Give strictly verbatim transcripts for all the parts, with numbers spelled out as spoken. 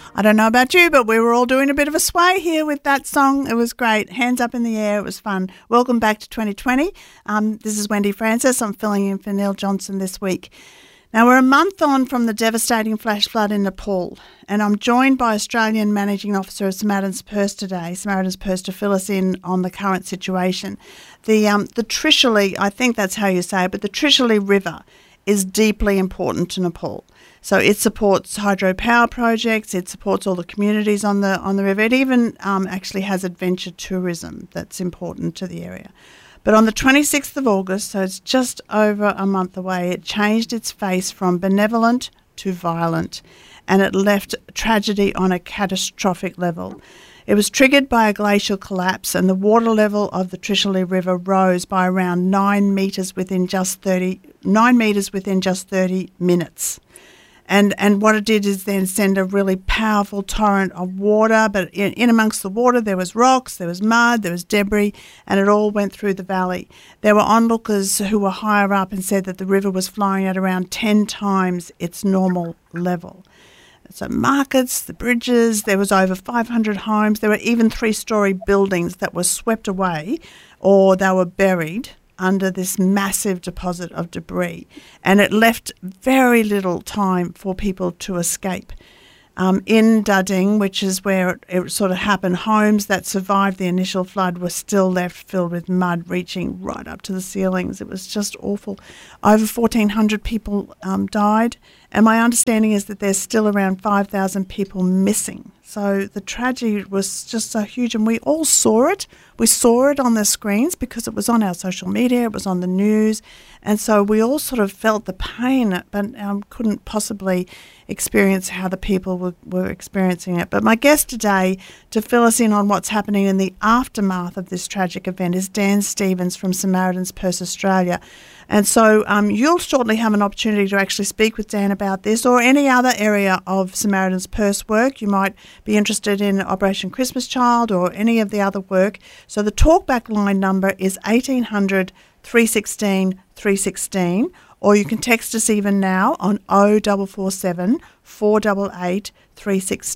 I don't know about you, but we were all doing a bit of a sway here with that song. It was great. Hands up in the air. It was fun. Welcome back to twenty twenty. Um, this is Wendy Francis. I'm filling in for Neil Johnson this week. Now, we're a month on from the devastating flash flood in Nepal, and I'm joined by Australian Managing Officer of Samaritan's Purse today, Samaritan's Purse, to fill us in on the current situation. The um, the Trishuli, I think that's how you say it, but the Trishuli River is deeply important to Nepal. So it supports hydropower projects, it supports all the communities on the on the river. It even um, actually has adventure tourism that's important to the area. But on the twenty-sixth of August, so it's just over a month away, it changed its face from benevolent to violent, and it left tragedy on a catastrophic level. It was triggered by a glacial collapse, and the water level of the Trishuli River rose by around nine metres within just thirty nine metres within just thirty minutes. And and what it did is then send a really powerful torrent of water, but in, in amongst the water there was rocks, there was mud, there was debris, and it all went through the valley. There were onlookers who were higher up and said that the river was flowing at around ten times its normal level. So markets, the bridges, there was over five hundred homes. There were even three-storey buildings that were swept away or they were buried under this massive deposit of debris, and it left very little time for people to escape. Um, in Dading, which is where it, it sort of happened, homes that survived the initial flood were still left filled with mud reaching right up to the ceilings. It was just awful. Over fourteen hundred people um, died, and my understanding is that there's still around five thousand people missing. So the tragedy was just so huge, and we all saw it. We saw it on the screens because it was on our social media, it was on the news, and so we all sort of felt the pain, but um, couldn't possibly experience how the people were, were experiencing it. But my guest today to fill us in on what's happening in the aftermath of this tragic event is Dan Stevens from Samaritan's Purse Australia. And so um, you'll shortly have an opportunity to actually speak with Dan about this or any other area of Samaritan's Purse work. You might be interested in Operation Christmas Child or any of the other work. So the talkback line number is eighteen hundred, three one six, three one six, or you can text us even now on oh four four seven, four eight eight, three one six.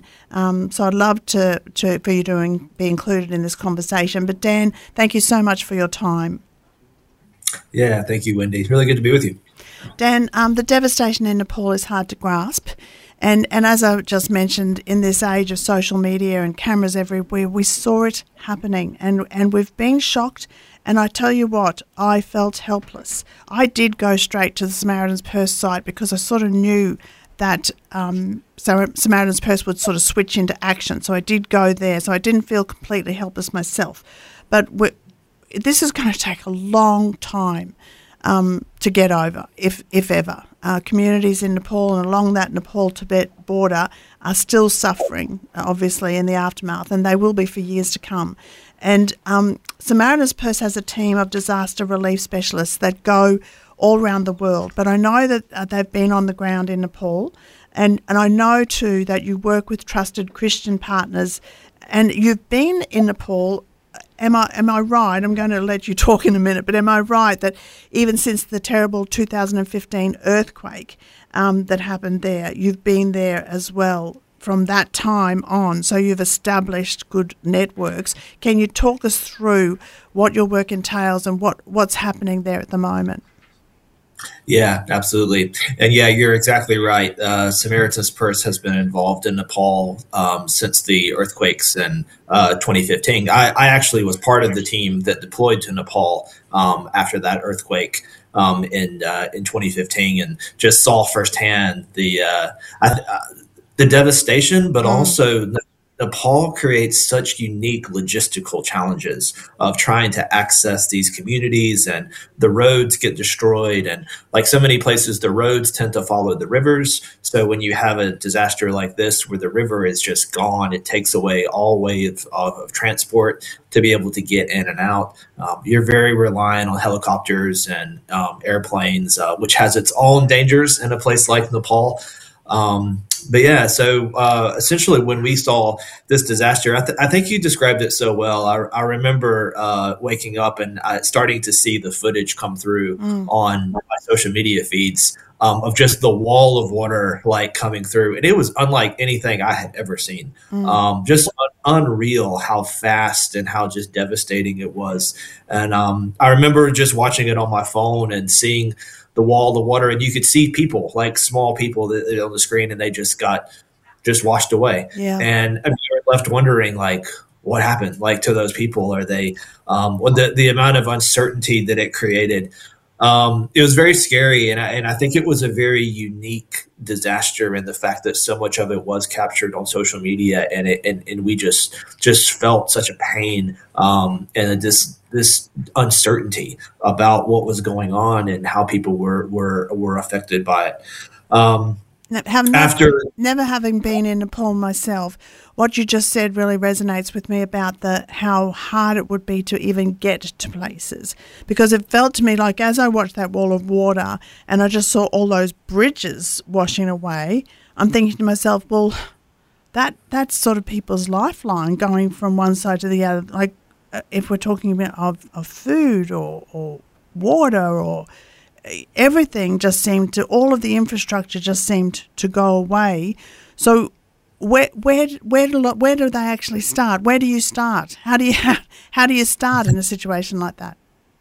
Um, so I'd love to, to for you to be included in this conversation. But Dan, thank you so much for your time. Yeah, thank you, Wendy. It's really good to be with you. Dan, um, the devastation in Nepal is hard to grasp. And and as I just mentioned, in this age of social media and cameras everywhere, we saw it happening and, and we've been shocked. And I tell you what, I felt helpless. I did go straight to the Samaritan's Purse site because I sort of knew that um, Samaritan's Purse would sort of switch into action. So I did go there. So I didn't feel completely helpless myself. But we're, this is going to take a long time um, to get over, if if ever. Uh, communities in Nepal and along that Nepal-Tibet border are still suffering, obviously, in the aftermath, and they will be for years to come. And um, Samaritan's Purse has a team of disaster relief specialists that go all around the world. But I know that uh, they've been on the ground in Nepal, and, and I know too that you work with trusted Christian partners, and you've been in Nepal. Am I am I right? I'm going to let you talk in a minute, but am I right that even since the terrible two thousand fifteen earthquake um, that happened there, you've been there as well from that time on, so you've established good networks. Can you talk us through what your work entails and what, what's happening there at the moment? Yeah, absolutely. And yeah, you're exactly right. Uh, Samaritan's Purse has been involved in Nepal um, since the earthquakes in uh, twenty fifteen. I, I actually was part of the team that deployed to Nepal um, after that earthquake um, in uh, in twenty fifteen, and just saw firsthand the uh, I, uh, the devastation, but mm. also Nepal creates such unique logistical challenges of trying to access these communities, and the roads get destroyed. And like so many places, the roads tend to follow the rivers. So when you have a disaster like this, where the river is just gone, it takes away all way of, of, of transport to be able to get in and out. Um, you're very reliant on helicopters and um, airplanes, uh, which has its own dangers in a place like Nepal. Um, but yeah, so uh, essentially when we saw this disaster, I, th- I think you described it so well. I, I remember uh, waking up and uh, starting to see the footage come through mm. on my social media feeds um, of just the wall of water like coming through. And it was unlike anything I had ever seen. Mm. Um, just un- unreal how fast and how just devastating it was. And um, I remember just watching it on my phone and seeing the wall, the water, and you could see people, like small people that, that on the screen, and they just got just washed away. Yeah. And I mean, you're left wondering, like, what happened, like, to those people? Are they, um, the the amount of uncertainty that it created? Um, it was very scary, and I, and I think it was a very unique disaster in the fact that so much of it was captured on social media, and it and, and we just just felt such a pain um, and this this uncertainty about what was going on and how people were were were affected by it. Um, Have after never, never having been in Nepal myself, what you just said really resonates with me about the how hard it would be to even get to places, because it felt to me like as I watched that wall of water and I just saw all those bridges washing away, I'm thinking to myself, well, that that's sort of people's lifeline going from one side to the other. Like uh, if we're talking about of, of food or, or water or everything just seemed to, all of the infrastructure just seemed to go away. So where where where do where do they actually start? Where do you start? How do you how do you start in a situation like that?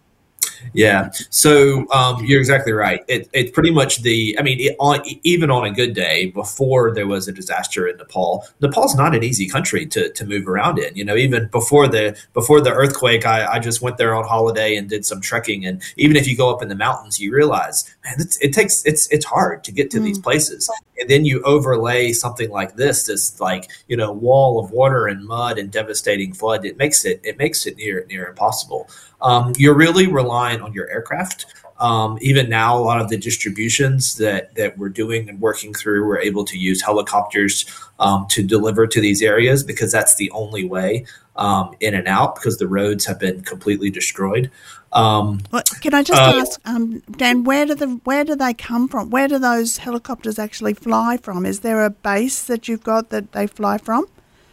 Yeah, so um, you're exactly right. It, it's pretty much the, I mean, it, on, even on a good day, before there was a disaster in Nepal, Nepal's not an easy country to to move around in. You know, even before the before the earthquake, I, I just went there on holiday and did some trekking. And even if you go up in the mountains, you realize, man, it's, it takes it's it's hard to get to mm. these places. And then you overlay something like this, this like, you know, wall of water and mud and devastating flood. It makes it it makes it near near impossible. Um, you're really relying on your aircraft. Um, even now, a lot of the distributions that, that we're doing and working through, we're able to use helicopters um, to deliver to these areas because that's the only way um, in and out because the roads have been completely destroyed. Um, well, can I just uh, ask, um, Dan, where do the where do they come from? Where do those helicopters actually fly from? Is there a base that you've got that they fly from?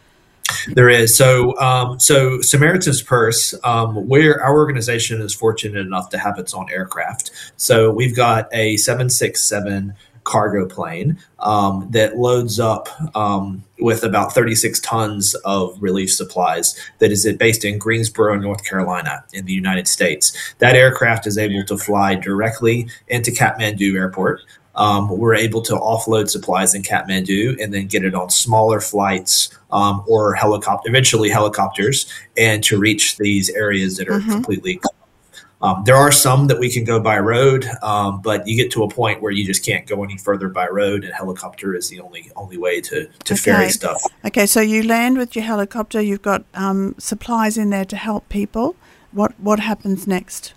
There is. So, um, so Samaritan's Purse, um, where our organization is fortunate enough to have its own aircraft. So we've got a seven sixty-seven cargo plane um, that loads up um, with about thirty-six tons of relief supplies that is based in Greensboro, North Carolina in the United States. That aircraft is able to fly directly into Kathmandu Airport. Um, we're able to offload supplies in Kathmandu and then get it on smaller flights um, or helicopter, eventually helicopters, and to reach these areas that are mm-hmm. completely. Um, there are some that we can go by road, um, but you get to a point where you just can't go any further by road, and helicopter is the only only way to, to okay. ferry stuff. Okay, so you land with your helicopter. You've got um, supplies in there to help people. What what happens next?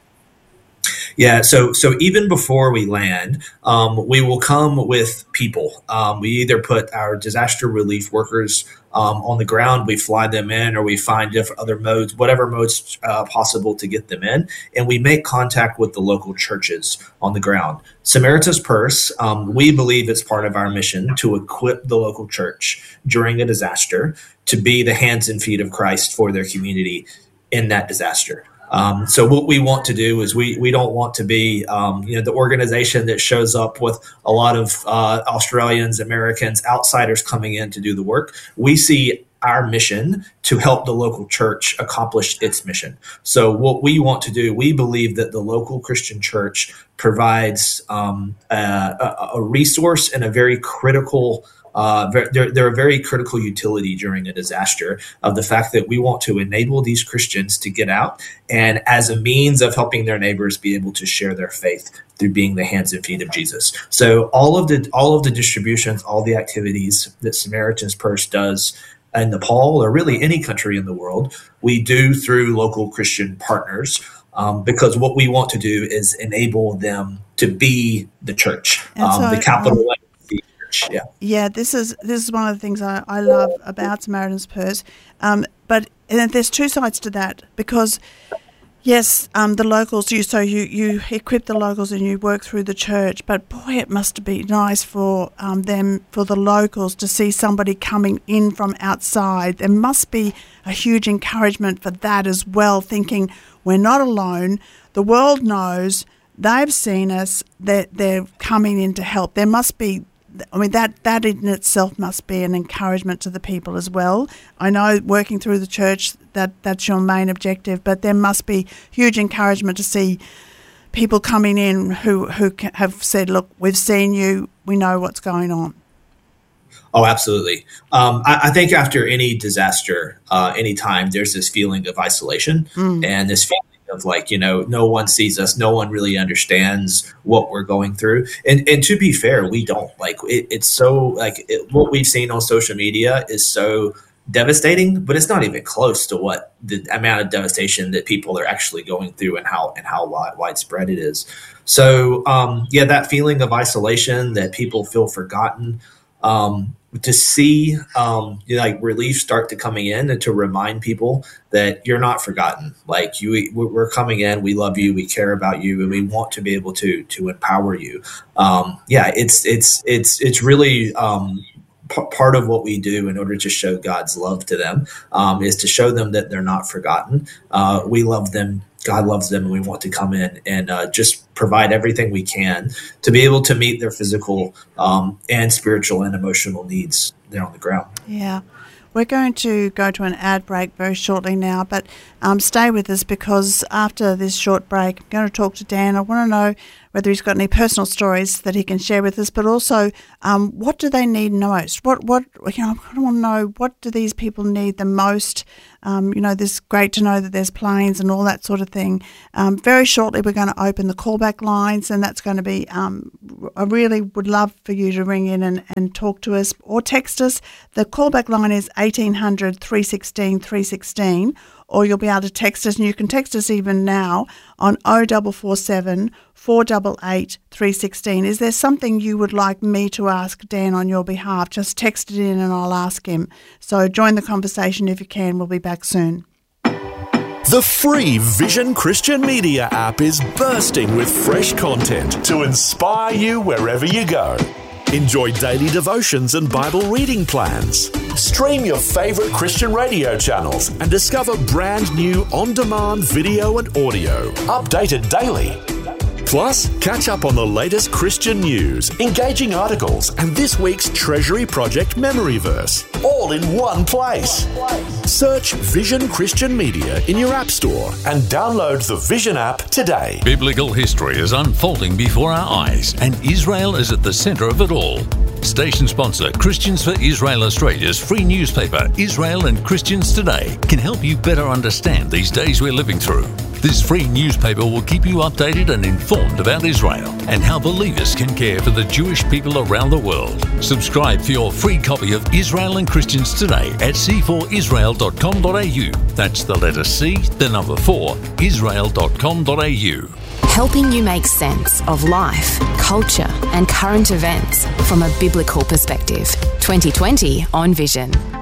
Yeah, so so even before we land, um, we will come with people. Um, we either put our disaster relief workers um, on the ground, we fly them in, or we find different other modes, whatever modes uh, possible to get them in, and we make contact with the local churches on the ground. Samaritan's Purse, um, we believe it's part of our mission to equip the local church during a disaster to be the hands and feet of Christ for their community in that disaster. Um, so what we want to do is we we don't want to be um, you know the organization that shows up with a lot of uh, Australians, Americans, outsiders coming in to do the work. We see our mission to help the local church accomplish its mission. So what we want to do, we believe that the local Christian church provides um, a, a resource and a very critical Uh, they're, they're a very critical utility during a disaster of the fact that we want to enable these Christians to get out and as a means of helping their neighbors be able to share their faith through being the hands and feet of Jesus. So all of the all of the distributions, all the activities that Samaritan's Purse does in Nepal or really any country in the world, we do through local Christian partners um, because what we want to do is enable them to be the church, um, so, the capital um, Yeah. Yeah, this is this is one of the things I, I love about Samaritan's Purse. Um, but and there's two sides to that because Yes, um, the locals, you so you, you equip the locals and you work through the church, but boy, it must be nice for um, them, for the locals to see somebody coming in from outside. There must be a huge encouragement for that as well, thinking we're not alone, the world knows, they've seen us, they're, they're coming in to help. There must be, I mean, that, that in itself must be an encouragement to the people as well. I know working through the church, that that's your main objective, but there must be huge encouragement to see people coming in who, who have said, look, we've seen you, we know what's going on. Oh, absolutely. Um, I, I think after any disaster, uh, any time, there's this feeling of isolation mm. and this feeling of like, you know, no one sees us, no one really understands what we're going through. And and to be fair, we don't. Like it, it's so like it, what we've seen on social media is so devastating, but it's not even close to what the amount of devastation that people are actually going through and how and how wide, widespread it is. So um, yeah, that feeling of isolation, that people feel forgotten. Um, to see um, you know, like relief start to coming in and to remind people that you're not forgotten. Like you, we're coming in, we love you, we care about you, and we want to be able to to empower you. Um, yeah, it's it's it's it's really um, p- part of what we do in order to show God's love to them um, is to show them that they're not forgotten. Uh, we love them. God loves them, and we want to come in and uh, just provide everything we can to be able to meet their physical um, and spiritual and emotional needs there on the ground. Yeah. We're going to go to an ad break very shortly now, but um, stay with us because after this short break, I'm going to talk to Dan. I want to know whether he's got any personal stories that he can share with us, but also um, what do they need most? What, what you know, I want to know, what do these people need the most? Um, you know, it's great to know that there's planes and all that sort of thing. Um, very shortly, we're going to open the callback lines, and that's going to be, um, I really would love for you to ring in and, and talk to us or text us. The callback line is eighteen hundred, three one six, three one six, or you'll be able to text us, and you can text us even now on oh four four seven, four eight eight, three one six. Is there something you would like me to ask Dan on your behalf? Just text it in and I'll ask him. So join the conversation if you can. We'll be back soon. The free Vision Christian Media app is bursting with fresh content to inspire you wherever you go. Enjoy daily devotions and Bible reading plans. Stream your favorite Christian radio channels and discover brand new on-demand video and audio, updated daily. Plus, catch up on the latest Christian news, engaging articles, and this week's Treasury Project Memory Verse, all in one place. Search Vision Christian Media in your App Store and download the Vision app today. Biblical history is unfolding before our eyes, and Israel is at the center of it all. Station sponsor Christians for Israel Australia's free newspaper, Israel and Christians Today, can help you better understand these days we're living through. This free newspaper will keep you updated and informed about Israel and how believers can care for the Jewish people around the world. Subscribe for your free copy of Israel and Christians Today at c four israel dot com dot a u. That's the letter C, the number four, israel dot com dot a u. Helping you make sense of life, culture, and current events from a biblical perspective. twenty twenty on Vision.